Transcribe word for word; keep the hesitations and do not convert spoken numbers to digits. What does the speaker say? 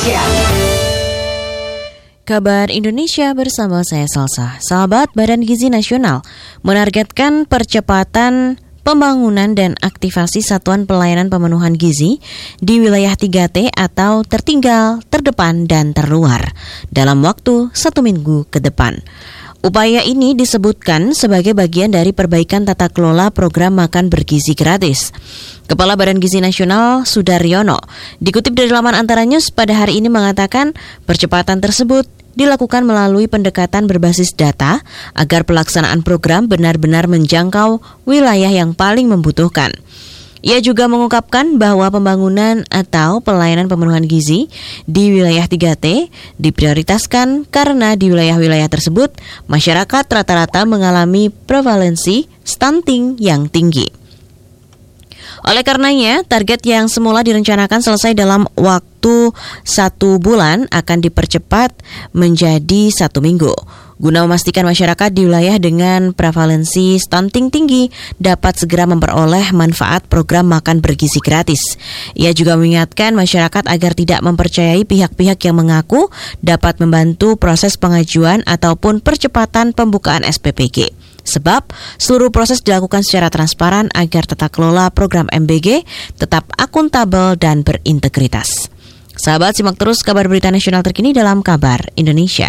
Kabar Indonesia bersama saya Salsa. Sahabat, Badan Gizi Nasional menargetkan percepatan pembangunan dan aktivasi satuan pelayanan pemenuhan gizi di wilayah tiga T atau tertinggal, terdepan, dan terluar dalam waktu satu minggu ke depan. Upaya ini disebutkan sebagai bagian dari perbaikan tata kelola program makan bergizi gratis. Kepala Badan Gizi Nasional Sudaryono dikutip dari laman Antara News pada hari ini mengatakan percepatan tersebut dilakukan melalui pendekatan berbasis data agar pelaksanaan program benar-benar menjangkau wilayah yang paling membutuhkan. Ia juga mengungkapkan bahwa pembangunan atau pelayanan pemenuhan gizi di wilayah tiga T diprioritaskan karena di wilayah-wilayah tersebut masyarakat rata-rata mengalami prevalensi stunting yang tinggi. Oleh karenanya, target yang semula direncanakan selesai dalam waktu satu bulan akan dipercepat menjadi satu minggu. Guna memastikan masyarakat di wilayah dengan prevalensi stunting tinggi dapat segera memperoleh manfaat program makan bergizi gratis. Ia juga mengingatkan masyarakat agar tidak mempercayai pihak-pihak yang mengaku dapat membantu proses pengajuan ataupun percepatan pembukaan S P P G. Sebab seluruh proses dilakukan secara transparan agar tata kelola program M B G tetap akuntabel dan berintegritas. Sahabat, simak terus kabar berita nasional terkini dalam Kabar Indonesia.